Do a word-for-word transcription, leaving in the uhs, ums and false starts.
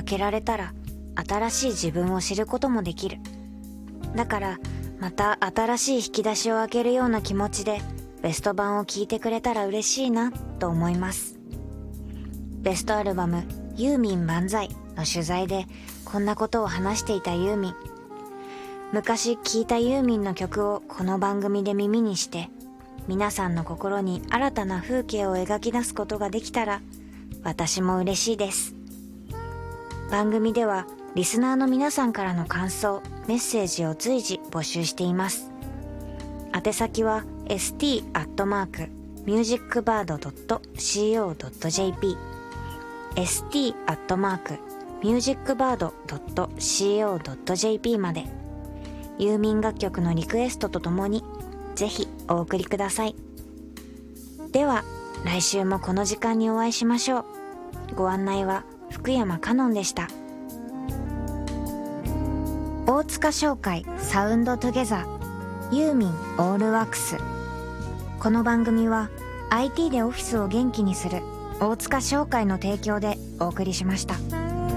けられたら新しい自分を知ることもできる。だからまた新しい引き出しを開けるような気持ちでベスト版を聴いてくれたら嬉しいなと思います。ベストアルバムユーミン万歳の取材でこんなことを話していたユーミン。昔聴いたユーミンの曲をこの番組で耳にして皆さんの心に新たな風景を描き出すことができたら私も嬉しいです。番組ではリスナーの皆さんからの感想、メッセージを随時募集しています。宛先は エスティー アットマーク ミュージックバード ドット シーオー ドット ジェーピー エスティー アットマーク ミュージックバード ドット シーオー ドット ジェーピー までユーミン楽曲のリクエストとともにぜひお送りください。では来週もこの時間にお会いしましょう。ご案内は福山かのんでした。大塚商会サウンドトゥゲザーユーミンオールワックス。この番組は アイティー でオフィスを元気にする大塚商会の提供でお送りしました。